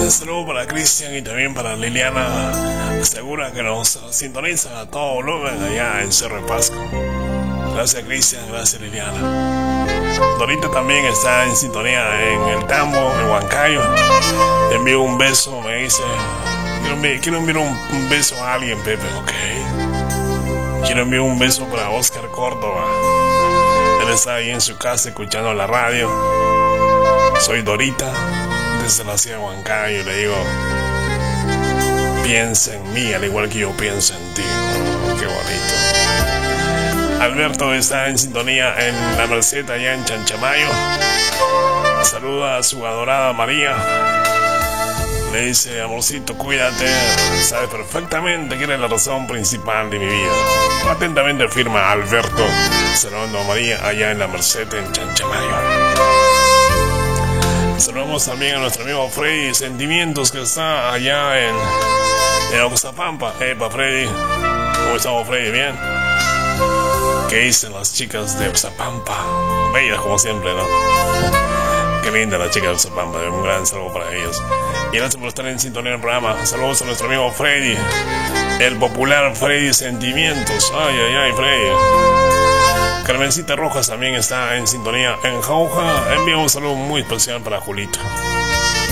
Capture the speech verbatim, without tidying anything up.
Un saludo para Cristian y también para Liliana Segura, que nos sintoniza a todo volumen allá en Cerro de Pasco. Gracias Cristian, gracias Liliana. Dorita también está en sintonía en el Tambo, en Huancayo. Le envío un beso, me dice. Quiero enviar, quiero enviar un, un beso a alguien, Pepe, ok. Quiero enviar un beso para Oscar Córdoba. Él está ahí en su casa escuchando la radio. Soy Dorita, desde la ciudad de Huancayo, y le digo, piensa en mí, al igual que yo pienso en ti. Oh, qué bonito. Alberto está en sintonía en La Merced, allá en Chanchamayo. Saluda a su adorada María. Le dice, amorcito, cuídate. Sabes perfectamente que eres la razón principal de mi vida. Atentamente firma Alberto, saludando a María allá en La Merced, en Chanchamayo. Saludamos también a nuestro amigo Freddy Sentimientos, que está allá en, en Oxapampa. Epa, Freddy. ¿Cómo estamos, Freddy? ¿Bien? ¿Qué dicen las chicas de Oxapampa? Bellas como siempre, ¿no? Qué linda la chica de Oxapampa. Un gran saludo para ellos. Y gracias por estar en sintonía del programa. Saludos a nuestro amigo Freddy, el popular Freddy Sentimientos. Ay, ay, ay, Freddy. Carmencita Rojas también está en sintonía en Jauja. Envía un saludo muy especial para Julito.